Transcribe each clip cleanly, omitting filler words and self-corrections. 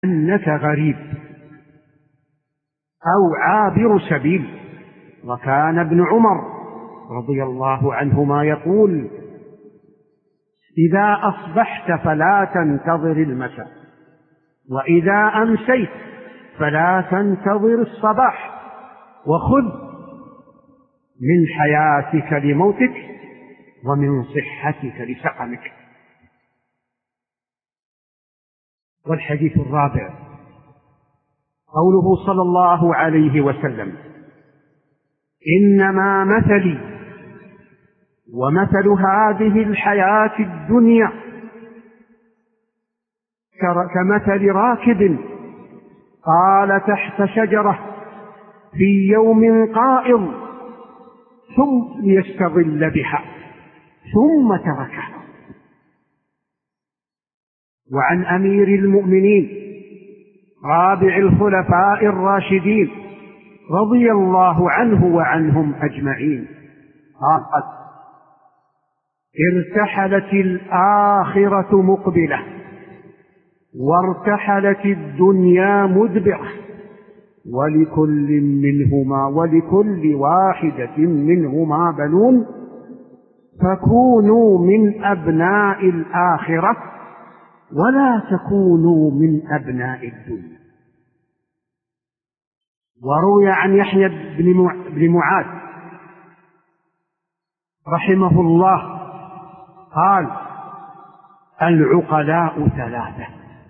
أنك غريب أو عابر سبيل. وكان ابن عمر رضي الله عنهما يقول: إذا أصبحت فلا تنتظر المساء، وإذا أمسيت فلا تنتظر الصباح، وخذ من حياتك لموتك ومن صحتك لسقمك. والحديث الرابع قوله صلى الله عليه وسلم: إنما مثلي ومثل هذه الحياة الدنيا كمثل راكب قال تحت شجرة في يوم قائض ثم يستظل بها ثم تركها. وعن أمير المؤمنين رابع الخلفاء الراشدين رضي الله عنه وعنهم أجمعين قال: ارتحلت الآخرة مقبلة وارتحلت الدنيا مدبرة، ولكل واحدة منهما بنون، فكونوا من أبناء الآخرة ولا تكونوا من أبناء الدنيا. وروي عن يحيى بن معاذ رحمه الله قال: العقلاء ثلاثة،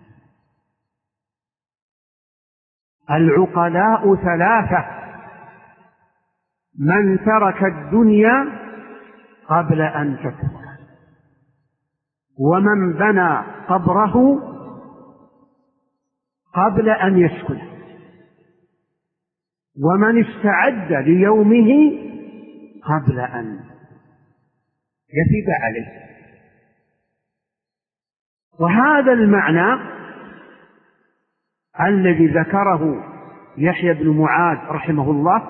العقلاء ثلاثة: من ترك الدنيا قبل أن تكبر، ومن بنى قبره قبل أن يسكن، ومن استعد ليومه قبل أن يفد عليه. وهذا المعنى الذي ذكره يحيى بن معاذ رحمه الله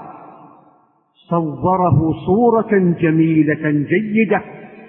صوره صورة جميلة جيدة.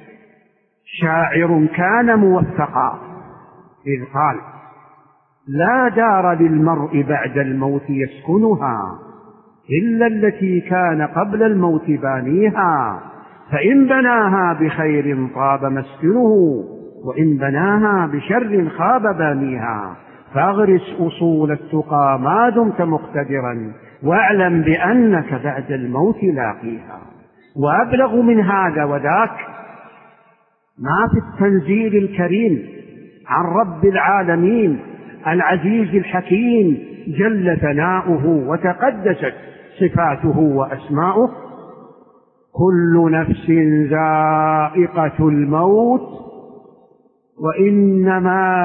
شاعر كان موفقا إذ قال: لا دار للمرء بعد الموت يسكنها إلا التي كان قبل الموت بانيها، فإن بناها بخير طاب مسكنه، وإن بناها بشر خاب بانيها، فاغرس أصول التقى ما دمت مقتدرا، واعلم بأنك بعد الموت لاقيها. وأبلغ من هذا وذاك ما في التنزيل الكريم عن رب العالمين العزيز الحكيم جل ثناؤه وتقدست صفاته وأسماؤه: كل نفس ذائقة الموت وإنما